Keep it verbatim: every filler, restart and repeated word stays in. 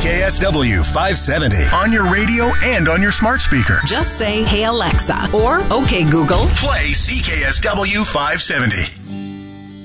K S W five seventy. On your radio and on your smart speaker. Just say, "Hey Alexa," or "Okay Google, play C K S W five seventy."